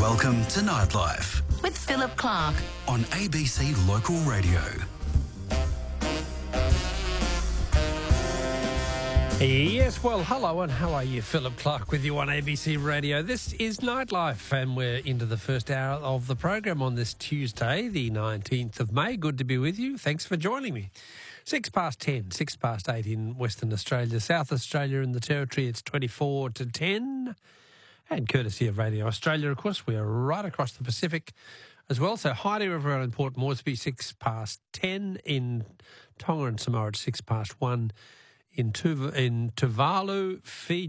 Welcome to Nightlife with Philip Clark on ABC Local Radio. Yes, well, hello and how are you? Philip Clark with you on ABC Radio. This is Nightlife and we're into the first hour of the program on this Tuesday, the 19th of May. Good to be with you. Thanks for joining me. 6 past 10, 6 past 8 in Western Australia. South Australia and the Territory, it's 24 to 10. And courtesy of Radio Australia, of course, we are right across the Pacific as well. So hi to everyone in Port Moresby, 6 past 10 in Tonga and Samoa at 6 past 1 in Tuvalu, Fiji.